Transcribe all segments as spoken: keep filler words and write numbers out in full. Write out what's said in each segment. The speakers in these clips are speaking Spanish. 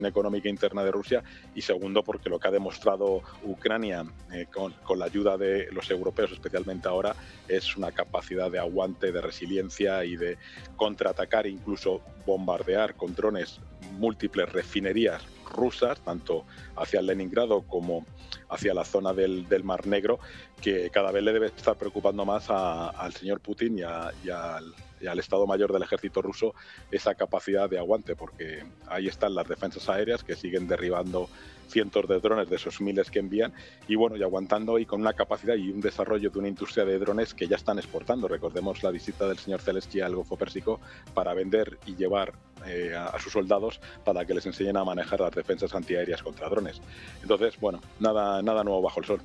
económica interna de Rusia, y segundo porque lo que ha demostrado Ucrania eh, con, con la ayuda de los europeos, especialmente ahora, es una capacidad de aguante, de resiliencia y de contraatacar, incluso bombardear con drones múltiples refinerías rusas, tanto hacia Leningrado como hacia la zona del, del Mar Negro, que cada vez le debe estar preocupando más a, al señor Putin y, a, y, al, y al Estado Mayor del Ejército ruso esa capacidad de aguante, porque ahí están las defensas aéreas que siguen derribando cientos de drones de esos miles que envían, y bueno, y aguantando, y con una capacidad y un desarrollo de una industria de drones que ya están exportando. Recordemos la visita del señor Zelensky al Golfo Pérsico para vender y llevar eh, a, a sus soldados para que les enseñen a manejar las defensas antiaéreas contra drones. Entonces, bueno, nada, nada nuevo bajo el sol.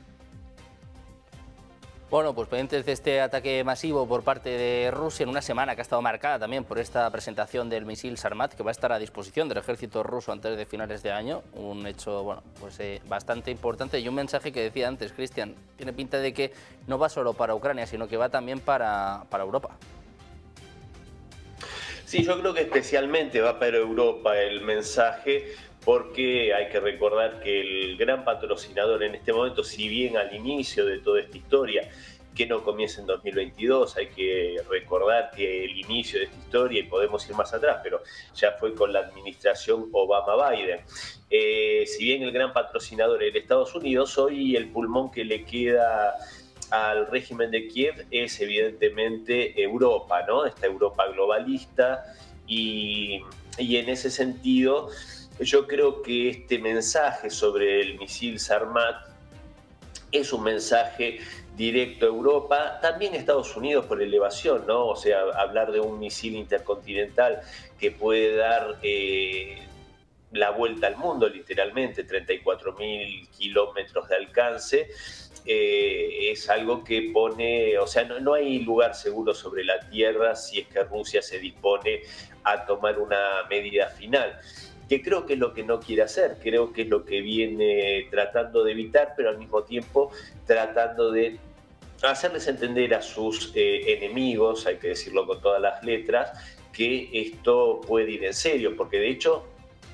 Bueno, pues pendientes de este ataque masivo por parte de Rusia en una semana que ha estado marcada también por esta presentación del misil Sarmat, que va a estar a disposición del ejército ruso antes de finales de año. Un hecho, bueno, pues eh, bastante importante, y un mensaje que decía antes Cristian, tiene pinta de que no va solo para Ucrania, sino que va también para, para Europa. Sí, yo creo que especialmente va para Europa el mensaje, porque hay que recordar que el gran patrocinador en este momento, si bien al inicio de toda esta historia, que no comienza en dos mil veintidós, hay que recordar que el inicio de esta historia, y podemos ir más atrás, pero ya fue con la administración Obama-Biden. Eh, si bien el gran patrocinador es Estados Unidos, hoy el pulmón que le queda al régimen de Kiev es evidentemente Europa, ¿no? Esta Europa globalista, y, y en ese sentido yo creo que este mensaje sobre el misil Sarmat es un mensaje directo a Europa, también a Estados Unidos por elevación, ¿no? O sea, hablar de un misil intercontinental que puede dar eh, la vuelta al mundo, literalmente, treinta y cuatro mil kilómetros de alcance, eh, es algo que pone, o sea, no, no hay lugar seguro sobre la Tierra si es que Rusia se dispone a tomar una medida final, que creo que es lo que no quiere hacer, creo que es lo que viene tratando de evitar, pero al mismo tiempo tratando de hacerles entender a sus eh, enemigos, hay que decirlo con todas las letras, que esto puede ir en serio, porque de hecho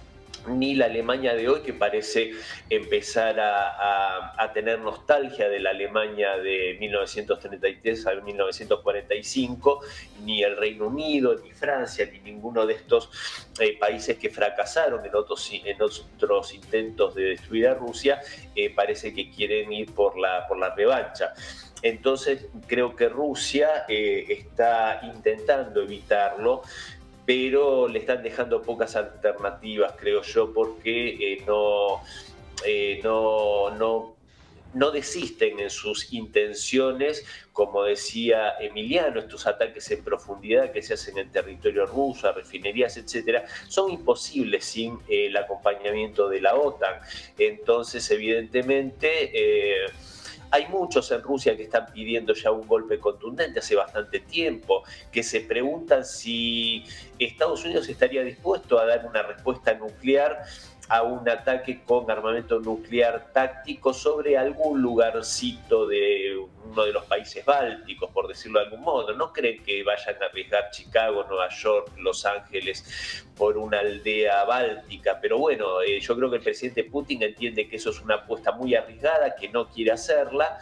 ni la Alemania de hoy, que parece empezar a, a, a tener nostalgia de la Alemania de mil novecientos treinta y tres a mil novecientos cuarenta y cinco, ni el Reino Unido, ni Francia, ni ninguno de estos eh, países que fracasaron en otros, en otros intentos de destruir a Rusia, eh, parece que quieren ir por la, por la revancha. Entonces creo que Rusia eh, está intentando evitarlo, pero le están dejando pocas alternativas, creo yo, porque eh, no, eh, no, no, no desisten en sus intenciones. Como decía Emiliano, estos ataques en profundidad que se hacen en territorio ruso, a refinerías, etcétera, son imposibles sin eh, el acompañamiento de la OTAN. Entonces, evidentemente, eh, hay muchos en Rusia que están pidiendo ya un golpe contundente hace bastante tiempo, que se preguntan si Estados Unidos estaría dispuesto a dar una respuesta nuclear a un ataque con armamento nuclear táctico sobre algún lugarcito de uno de los países bálticos, por decirlo de algún modo. No creen que vayan a arriesgar Chicago, Nueva York, Los Ángeles por una aldea báltica, pero bueno, eh, yo creo que el presidente Putin entiende que eso es una apuesta muy arriesgada, que no quiere hacerla.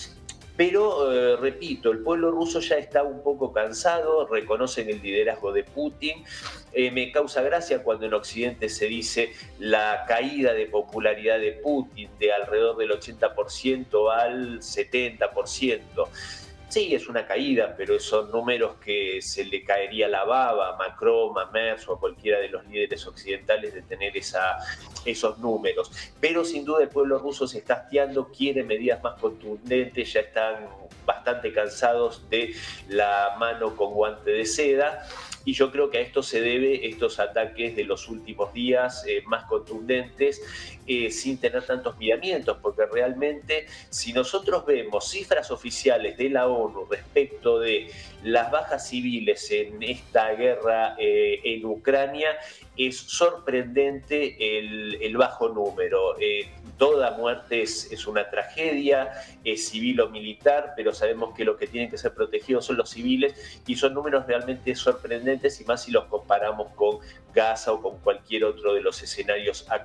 Pero, eh, repito, el pueblo ruso ya está un poco cansado, reconocen el liderazgo de Putin. Eh, me causa gracia cuando en Occidente se dice la caída de popularidad de Putin de alrededor del ochenta por ciento al setenta por ciento. Sí, es una caída, pero son números que se le caería la baba a Macron, a Merz o a cualquiera de los líderes occidentales de tener esa, esos números. Pero sin duda el pueblo ruso se está hastiando, quiere medidas más contundentes, ya están bastante cansados de la mano con guante de seda. Y yo creo que a esto se debe estos ataques de los últimos días eh, más contundentes, eh, sin tener tantos miramientos, porque realmente si nosotros vemos cifras oficiales de la ONU respecto de las bajas civiles en esta guerra eh, en Ucrania, es sorprendente el, el bajo número. Eh, toda muerte es, es una tragedia, es civil o militar, pero sabemos que los que tienen que ser protegidos son los civiles y son números realmente sorprendentes y más si los comparamos con Gaza o con cualquier otro de los escenarios actuales.